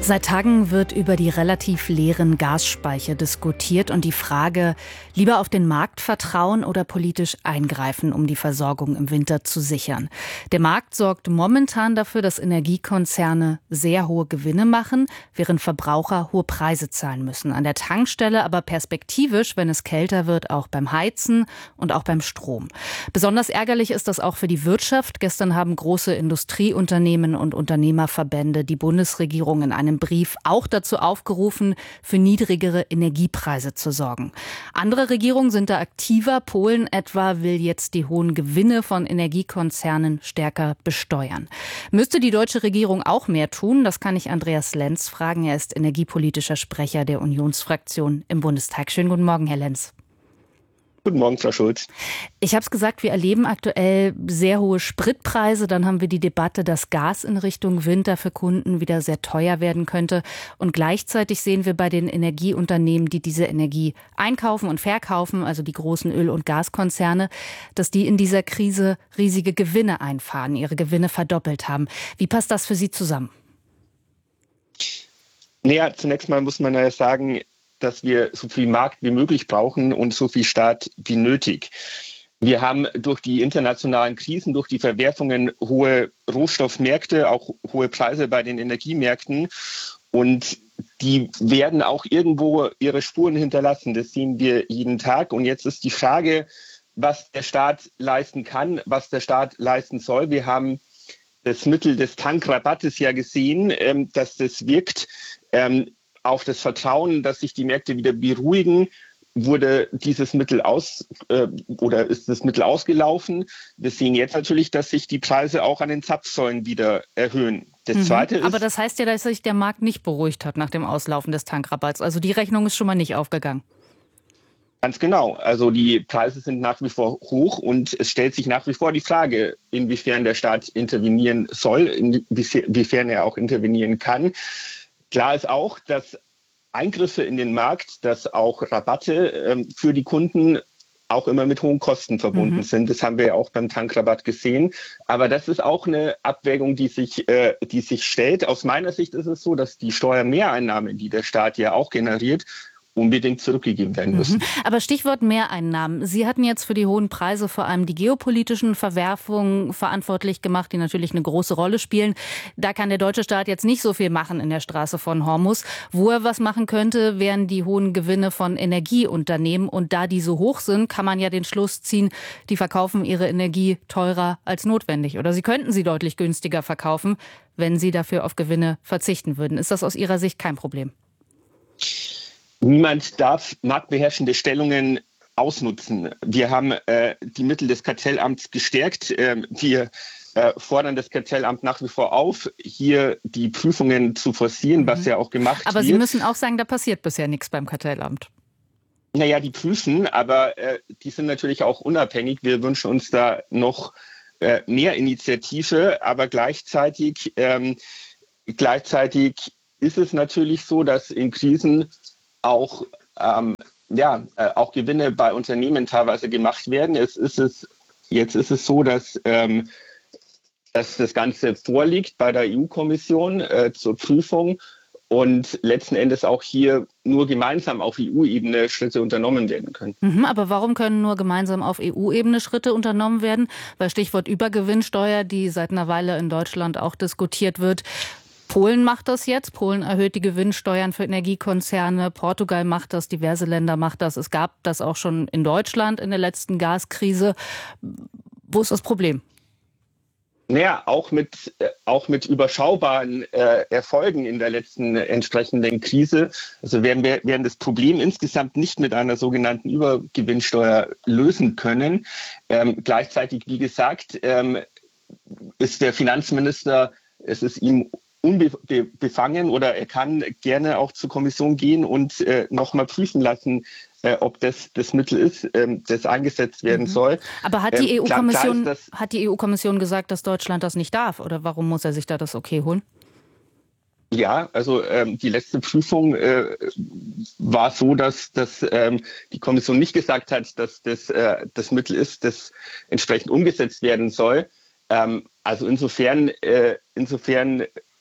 Seit Tagen wird über die relativ leeren Gasspeicher diskutiert und die Frage, lieber auf den Markt vertrauen oder politisch eingreifen, um die Versorgung im Winter zu sichern. Der Markt sorgt momentan dafür, dass Energiekonzerne sehr hohe Gewinne machen, während Verbraucher hohe Preise zahlen müssen. An der Tankstelle aber perspektivisch, wenn es kälter wird, auch beim Heizen und auch beim Strom. Besonders ärgerlich ist das auch für die Wirtschaft. Gestern haben große Industrieunternehmen und Unternehmerverbände die Bundesregierung in einem Brief auch dazu aufgerufen, für niedrigere Energiepreise zu sorgen. Andere Regierungen sind da aktiver. Polen etwa will jetzt die hohen Gewinne von Energiekonzernen stärker besteuern. Müsste die deutsche Regierung auch mehr tun? Das kann ich Andreas Lenz fragen. Er ist energiepolitischer Sprecher der Unionsfraktion im Bundestag. Schönen guten Morgen, Herr Lenz. Guten Morgen, Frau Schulz. Ich habe es gesagt, wir erleben aktuell sehr hohe Spritpreise. Dann haben wir die Debatte, dass Gas in Richtung Winter für Kunden wieder sehr teuer werden könnte. Und gleichzeitig sehen wir bei den Energieunternehmen, die diese Energie einkaufen und verkaufen, also die großen Öl- und Gaskonzerne, dass die in dieser Krise riesige Gewinne einfahren, ihre Gewinne verdoppelt haben. Wie passt das für Sie zusammen? Naja, zunächst mal muss man ja sagen, dass wir so viel Markt wie möglich brauchen und so viel Staat wie nötig. Wir haben durch die internationalen Krisen, durch die Verwerfungen hohe Rohstoffmärkte, auch hohe Preise bei den Energiemärkten. Und die werden auch irgendwo ihre Spuren hinterlassen. Das sehen wir jeden Tag. Und jetzt ist die Frage, was der Staat leisten kann, was der Staat leisten soll. Wir haben das Mittel des Tankrabattes ja gesehen, dass das wirkt. Auf das Vertrauen, dass sich die Märkte wieder beruhigen, wurde dieses Mittel ist das Mittel ausgelaufen. Wir sehen jetzt natürlich, dass sich die Preise auch an den Zapfsäulen wieder erhöhen. Das Zweite ist, aber das heißt ja, dass sich der Markt nicht beruhigt hat nach dem Auslaufen des Tankrabatts. Also die Rechnung ist schon mal nicht aufgegangen. Ganz genau. Also die Preise sind nach wie vor hoch und es stellt sich nach wie vor die Frage, inwiefern der Staat intervenieren soll, inwiefern er auch intervenieren kann. Klar ist auch, dass Eingriffe in den Markt, dass auch Rabatte für die Kunden auch immer mit hohen Kosten verbunden sind. Das haben wir ja auch beim Tankrabatt gesehen. Aber das ist auch eine Abwägung, die sich stellt. Aus meiner Sicht ist es so, dass die Steuermehreinnahmen, die der Staat ja auch generiert, unbedingt zurückgegeben werden müssen. Aber Stichwort Mehreinnahmen. Sie hatten jetzt für die hohen Preise vor allem die geopolitischen Verwerfungen verantwortlich gemacht, die natürlich eine große Rolle spielen. Da kann der deutsche Staat jetzt nicht so viel machen in der Straße von Hormuz. Wo er was machen könnte, wären die hohen Gewinne von Energieunternehmen. Und da die so hoch sind, kann man ja den Schluss ziehen, die verkaufen ihre Energie teurer als notwendig. Oder sie könnten sie deutlich günstiger verkaufen, wenn sie dafür auf Gewinne verzichten würden. Ist das aus Ihrer Sicht kein Problem? Niemand darf marktbeherrschende Stellungen ausnutzen. Wir haben die Mittel des Kartellamts gestärkt. Wir fordern das Kartellamt nach wie vor auf, hier die Prüfungen zu forcieren, was ja auch gemacht wird. Aber Sie müssen auch sagen, da passiert bisher nichts beim Kartellamt. Naja, die prüfen, aber die sind natürlich auch unabhängig. Wir wünschen uns da noch mehr Initiative, aber gleichzeitig ist es natürlich so, dass in Krisen auch Gewinne bei Unternehmen teilweise gemacht werden. Jetzt ist es so, dass das Ganze vorliegt bei der EU-Kommission zur Prüfung und letzten Endes auch hier nur gemeinsam auf EU-Ebene Schritte unternommen werden können. Aber warum können nur gemeinsam auf EU-Ebene Schritte unternommen werden? Weil Stichwort Übergewinnsteuer, die seit einer Weile in Deutschland auch diskutiert wird. Polen macht das jetzt. Polen erhöht die Gewinnsteuern für Energiekonzerne. Portugal macht das, diverse Länder macht das. Es gab das auch schon in Deutschland in der letzten Gaskrise. Wo ist das Problem? Naja, auch mit überschaubaren Erfolgen in der letzten entsprechenden Krise. Also werden das Problem insgesamt nicht mit einer sogenannten Übergewinnsteuer lösen können. Gleichzeitig, wie gesagt, ist der Finanzminister, es ist ihm unbefangen oder er kann gerne auch zur Kommission gehen und nochmal prüfen lassen, ob das Mittel ist, das eingesetzt werden soll. Aber hat die EU-Kommission gesagt, dass Deutschland das nicht darf? Oder warum muss er sich da das Okay holen? Ja, also die letzte Prüfung war so, dass die Kommission nicht gesagt hat, dass das Mittel ist, das entsprechend umgesetzt werden soll. Also insofern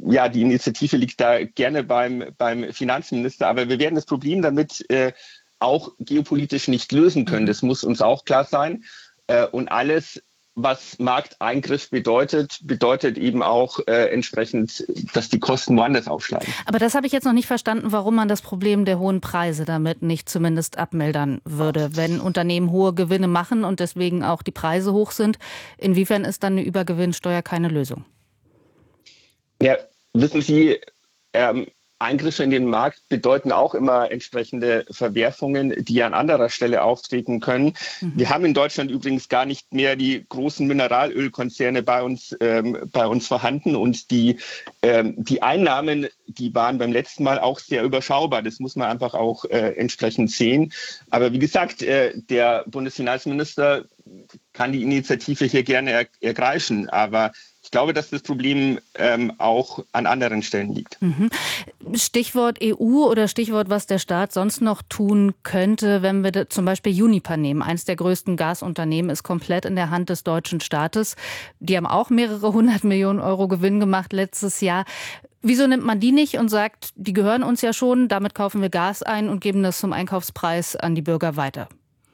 ja, die Initiative liegt da gerne beim Finanzminister, aber wir werden das Problem damit auch geopolitisch nicht lösen können. Das muss uns auch klar sein. Und alles, was Markteingriff bedeutet eben auch entsprechend, dass die Kosten woanders aufschlagen. Aber das habe ich jetzt noch nicht verstanden, warum man das Problem der hohen Preise damit nicht zumindest abmildern würde. Wenn Unternehmen hohe Gewinne machen und deswegen auch die Preise hoch sind, inwiefern ist dann eine Übergewinnsteuer keine Lösung? Ja, wissen Sie, Eingriffe in den Markt bedeuten auch immer entsprechende Verwerfungen, die an anderer Stelle auftreten können. Wir haben in Deutschland übrigens gar nicht mehr die großen Mineralölkonzerne bei uns vorhanden und die Einnahmen, die waren beim letzten Mal auch sehr überschaubar. Das muss man einfach auch entsprechend sehen. Aber wie gesagt, der Bundesfinanzminister kann die Initiative hier gerne ergreifen, aber ich glaube, dass das Problem auch an anderen Stellen liegt. Stichwort EU oder Stichwort, was der Staat sonst noch tun könnte, wenn wir zum Beispiel Uniper nehmen. Eins der größten Gasunternehmen ist komplett in der Hand des deutschen Staates. Die haben auch mehrere 100 Millionen Euro Gewinn gemacht letztes Jahr. Wieso nimmt man die nicht und sagt, die gehören uns ja schon, damit kaufen wir Gas ein und geben das zum Einkaufspreis an die Bürger weiter?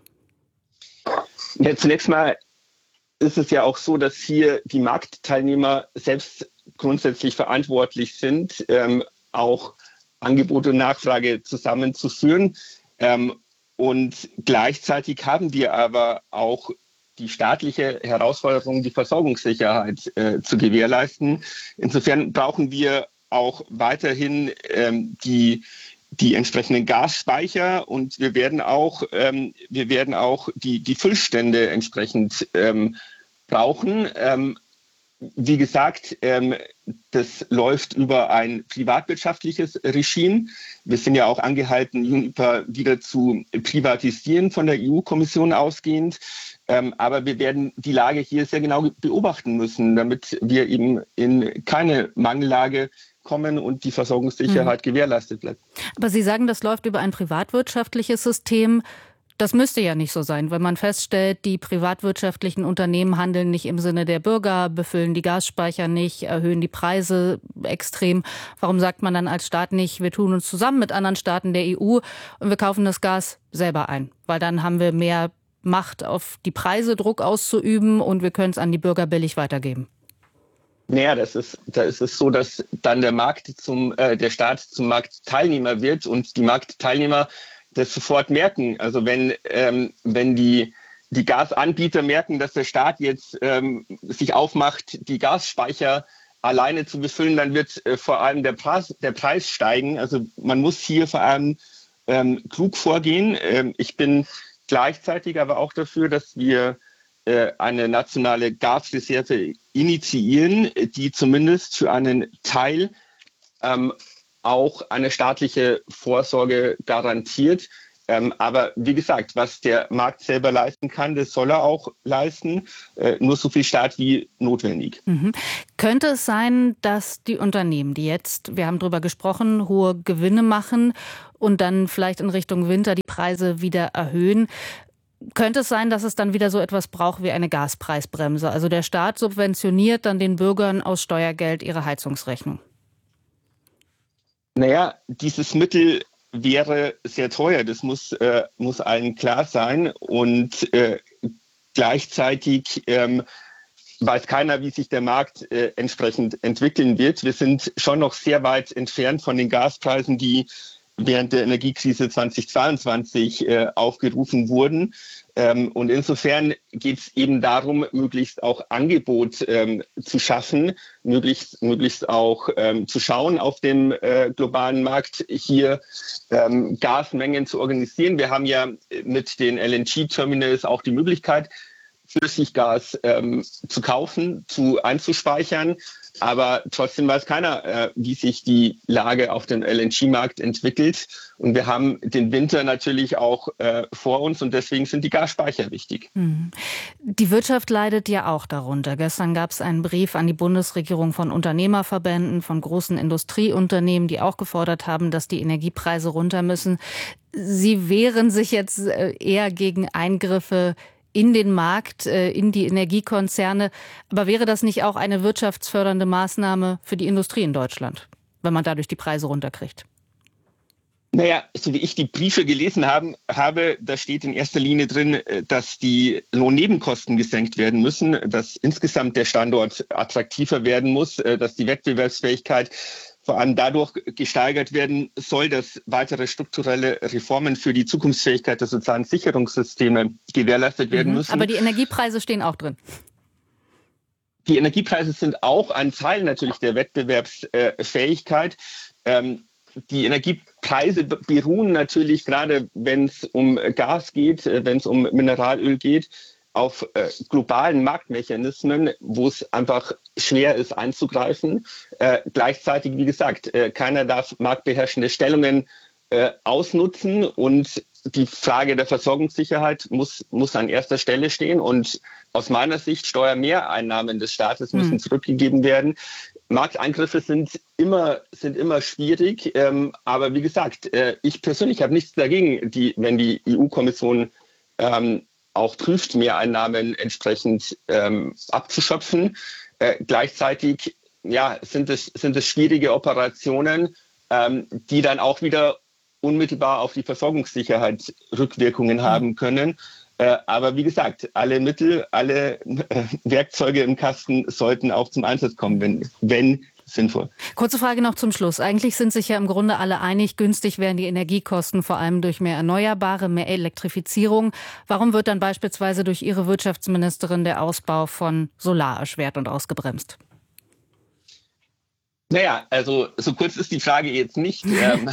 Ja, zunächst mal ist es ja auch so, dass hier die Marktteilnehmer selbst grundsätzlich verantwortlich sind, auch Angebot und Nachfrage zusammenzuführen. Und gleichzeitig haben wir aber auch die staatliche Herausforderung, die Versorgungssicherheit zu gewährleisten. Insofern brauchen wir auch weiterhin die entsprechenden Gasspeicher und wir werden auch die Füllstände entsprechend brauchen. Wie gesagt, das läuft über ein privatwirtschaftliches Regime. Wir sind ja auch angehalten, Uniper wieder zu privatisieren von der EU-Kommission ausgehend. Aber wir werden die Lage hier sehr genau beobachten müssen, damit wir eben in keine Mangellage kommen und die Versorgungssicherheit gewährleistet bleibt. Aber Sie sagen, das läuft über ein privatwirtschaftliches System. Das müsste ja nicht so sein, wenn man feststellt, die privatwirtschaftlichen Unternehmen handeln nicht im Sinne der Bürger, befüllen die Gasspeicher nicht, erhöhen die Preise extrem. Warum sagt man dann als Staat nicht, wir tun uns zusammen mit anderen Staaten der EU und wir kaufen das Gas selber ein? Weil dann haben wir mehr Macht, auf die Preise Druck auszuüben und wir können es an die Bürger billig weitergeben. Naja, da ist es so, dass dann der Staat zum Marktteilnehmer wird und die Marktteilnehmer das sofort merken. Also wenn die Gasanbieter merken, dass der Staat jetzt sich aufmacht, die Gasspeicher alleine zu befüllen, dann wird vor allem der Preis steigen. Also man muss hier vor allem klug vorgehen. Ich bin gleichzeitig aber auch dafür, dass wir eine nationale Gasreserve initiieren, die zumindest für einen Teil auch eine staatliche Vorsorge garantiert. Aber wie gesagt, was der Markt selber leisten kann, das soll er auch leisten. Nur so viel Staat wie notwendig. Könnte es sein, dass die Unternehmen, die jetzt, wir haben darüber gesprochen, hohe Gewinne machen und dann vielleicht in Richtung Winter die Preise wieder erhöhen, könnte es sein, dass es dann wieder so etwas braucht wie eine Gaspreisbremse? Also der Staat subventioniert dann den Bürgern aus Steuergeld ihre Heizungsrechnung. Naja, dieses Mittel wäre sehr teuer. Das muss allen klar sein. Und gleichzeitig weiß keiner, wie sich der Markt entsprechend entwickeln wird. Wir sind schon noch sehr weit entfernt von den Gaspreisen, die während der Energiekrise 2022 aufgerufen wurden. Und insofern geht es eben darum, möglichst auch Angebot zu schaffen, möglichst auch zu schauen auf dem globalen Markt, hier Gasmengen zu organisieren. Wir haben ja mit den LNG-Terminals auch die Möglichkeit, Flüssiggas zu kaufen, einzuspeichern. Aber trotzdem weiß keiner, wie sich die Lage auf dem LNG-Markt entwickelt. Und wir haben den Winter natürlich auch vor uns und deswegen sind die Gasspeicher wichtig. Die Wirtschaft leidet ja auch darunter. Gestern gab es einen Brief an die Bundesregierung von Unternehmerverbänden, von großen Industrieunternehmen, die auch gefordert haben, dass die Energiepreise runter müssen. Sie wehren sich jetzt eher gegen Eingriffe in den Markt, in die Energiekonzerne. Aber wäre das nicht auch eine wirtschaftsfördernde Maßnahme für die Industrie in Deutschland, wenn man dadurch die Preise runterkriegt? Naja, so wie ich die Briefe gelesen habe, da steht in erster Linie drin, dass die Lohnnebenkosten gesenkt werden müssen, dass insgesamt der Standort attraktiver werden muss, dass die Wettbewerbsfähigkeit vor allem dadurch gesteigert werden soll, dass weitere strukturelle Reformen für die Zukunftsfähigkeit der sozialen Sicherungssysteme gewährleistet werden müssen. Aber die Energiepreise stehen auch drin. Die Energiepreise sind auch ein Teil natürlich der Wettbewerbsfähigkeit. Die Energiepreise beruhen natürlich, gerade wenn es um Gas geht, wenn es um Mineralöl geht, auf globalen Marktmechanismen, wo es einfach schwer ist einzugreifen. Gleichzeitig, wie gesagt, keiner darf marktbeherrschende Stellungen ausnutzen und die Frage der Versorgungssicherheit muss an erster Stelle stehen. Und aus meiner Sicht, Steuermehreinnahmen des Staates müssen zurückgegeben werden. Markteingriffe sind immer schwierig. Aber wie gesagt, ich persönlich habe nichts dagegen, wenn die EU-Kommission auch prüft, Mehreinnahmen entsprechend abzuschöpfen. Gleichzeitig sind es schwierige Operationen, die dann auch wieder unmittelbar auf die Versorgungssicherheit Rückwirkungen haben können. Aber wie gesagt, alle Mittel, alle Werkzeuge im Kasten sollten auch zum Einsatz kommen, wenn sinnvoll. Kurze Frage noch zum Schluss. Eigentlich sind sich ja im Grunde alle einig, günstig wären die Energiekosten, vor allem durch mehr Erneuerbare, mehr Elektrifizierung. Warum wird dann beispielsweise durch Ihre Wirtschaftsministerin der Ausbau von Solar erschwert und ausgebremst? Naja, also so kurz ist die Frage jetzt nicht.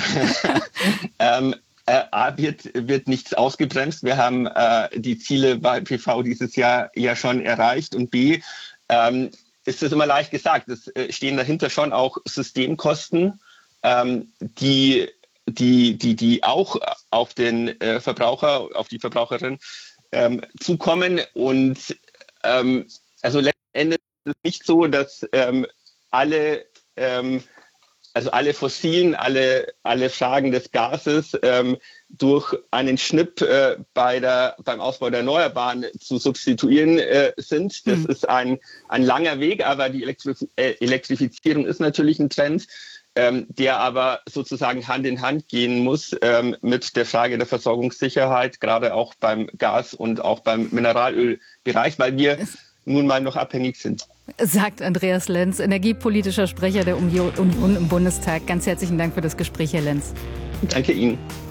A, wird nichts ausgebremst. Wir haben die Ziele bei PV dieses Jahr ja schon erreicht. Und B, ist es immer leicht gesagt. Es stehen dahinter schon auch Systemkosten, die auch auf den Verbraucher, auf die Verbraucherin zukommen. Und also letzten Endes ist es nicht so, dass alle fossilen, alle Fragen des Gases durch einen Schnipp beim Ausbau der Erneuerbaren zu substituieren sind. Das ist ein langer Weg, aber die Elektrifizierung ist natürlich ein Trend, der aber sozusagen Hand in Hand gehen muss mit der Frage der Versorgungssicherheit, gerade auch beim Gas und auch beim Mineralölbereich, weil wir nun mal noch abhängig sind. Sagt Andreas Lenz, energiepolitischer Sprecher der Union im Bundestag. Ganz herzlichen Dank für das Gespräch, Herr Lenz. Danke Ihnen.